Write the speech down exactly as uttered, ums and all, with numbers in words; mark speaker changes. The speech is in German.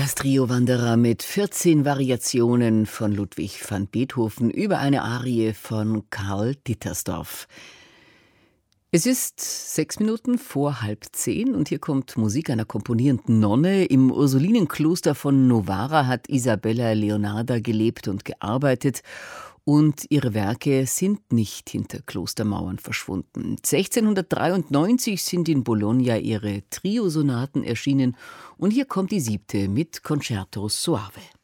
Speaker 1: Das Trio Wanderer mit vierzehn Variationen von Ludwig van Beethoven über eine Arie von Karl Dittersdorf. Es ist sechs Minuten vor halb zehn und hier kommt Musik einer komponierenden Nonne. Im Ursulinenkloster von Novara hat Isabella Leonarda gelebt und gearbeitet. Und ihre Werke sind nicht hinter Klostermauern verschwunden. sechzehnhundertdreiundneunzig sind in Bologna ihre Trio-Sonaten erschienen und hier kommt die siebte mit Concerto Soave.